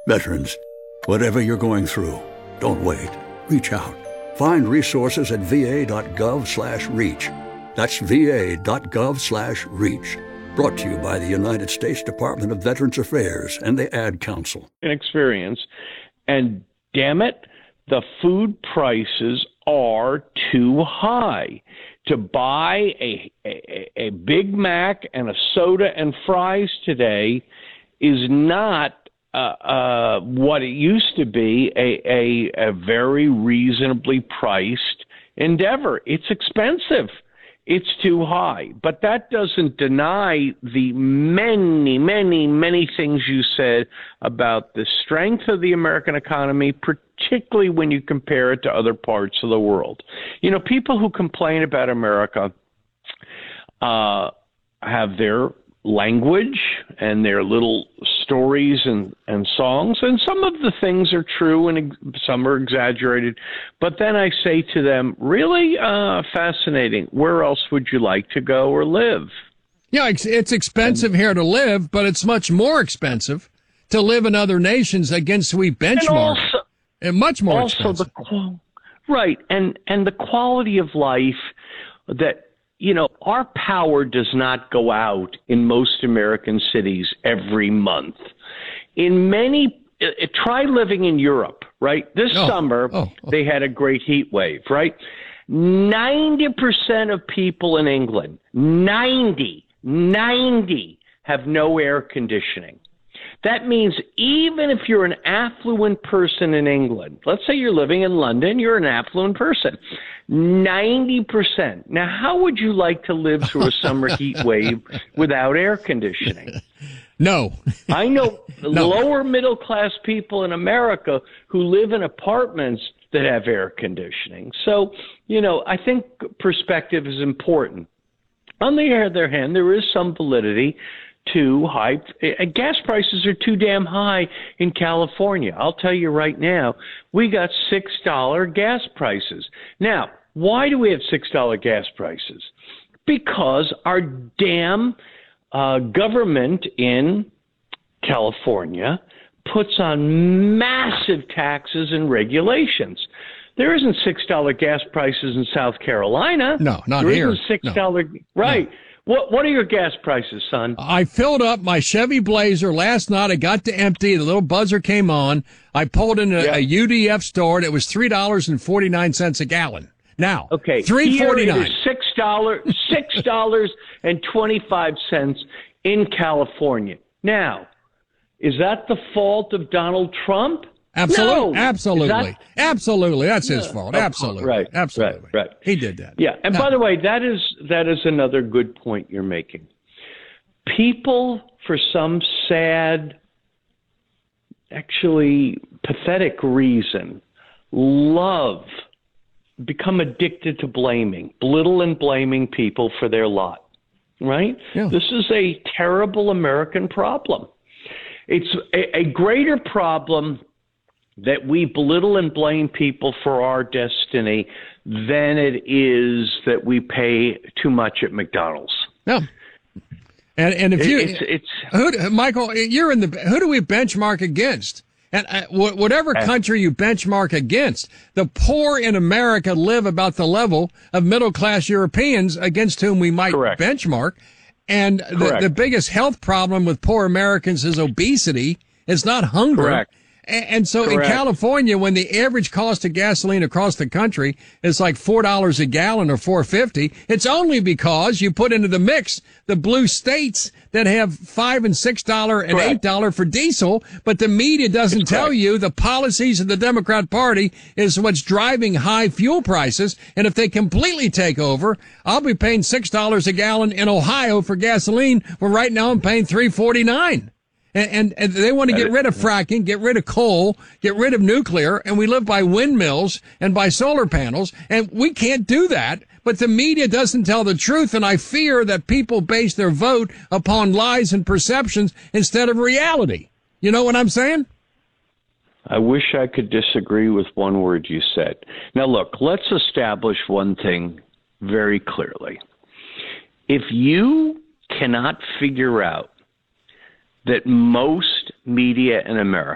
Veterans, whatever you're going through, don't wait. Reach out. Find resources at va.gov/reach. That's va.gov/reach. Brought to you by the United States Department of Veterans Affairs and the Ad Council. Experience, and damn it, the food prices are too high. To buy a Big Mac and a soda and fries today is not what it used to be, a very reasonably priced endeavor. It's expensive. It's too high. But that doesn't deny the many, many, many things you said about the strength of the American economy, particularly when you compare it to other parts of the world. You know, people who complain about America have their language and their little stories and songs, and some of the things are true and some are exaggerated. But then I say to them, really fascinating. Where else would you like to go or live? Yeah, it's expensive here to live, but it's much more expensive to live in other nations against we benchmark. And much more expensive. Right, and the quality of life that, you know, our power does not go out in most American cities every month. In many, try living in Europe, right? This summer, they had a great heat wave, right? 90% of people in England, 90 have no air conditioning. That means even if you're an affluent person in England, let's say you're living in London, you're an affluent person, 90%. Now, how would you like to live through a summer heat wave without air conditioning? No. I know lower middle class people in America who live in apartments that have air conditioning. So, you know, I think perspective is important. On the other hand, there is some validity to high gas prices are too damn high in California. I'll tell you right now, we got $6 gas prices. Now, why do we have $6 gas prices? Because our damn government in California puts on massive taxes and regulations. There isn't $6 gas prices in South Carolina. No, not there here. There isn't $6. No. Right. No. What are your gas prices, son? I filled up my Chevy Blazer last night. I got to empty. The little buzzer came on. I pulled in a UDF store, and it was $3.49 a gallon. Now, okay, $3.49. $6.25 in California. Now, is that the fault of Donald Trump? Absolutely. No. Absolutely. That's his fault. Absolutely. Right. Absolutely. Right. He did that. Yeah. And by the way, that is another good point you're making. People, for some sad, actually pathetic reason, become addicted to belittling blaming people for their lot. Right? Yeah. This is a terrible American problem. It's a greater problem that we belittle and blame people for our destiny than it is that we pay too much at McDonald's. No. And if Michael, you're in who do we benchmark against? And whatever country you benchmark against, the poor in America live about the level of middle-class Europeans against whom we might benchmark. And the biggest health problem with poor Americans is obesity. It's not hunger. Correct. And so in California, when the average cost of gasoline across the country is like $4 a gallon or $4.50, it's only because you put into the mix the blue states that have $5 and $6 and $8 for diesel. But the media doesn't tell you the policies of the Democrat Party is what's driving high fuel prices. And if they completely take over, I'll be paying $6 a gallon in Ohio for gasoline, where right now I'm paying $3.49. And they want to get rid of fracking, get rid of coal, get rid of nuclear, and we live by windmills and by solar panels, and we can't do that. But the media doesn't tell the truth, and I fear that people base their vote upon lies and perceptions instead of reality. You know what I'm saying? I wish I could disagree with one word you said. Now, look, let's establish one thing very clearly. If you cannot figure out that most media in America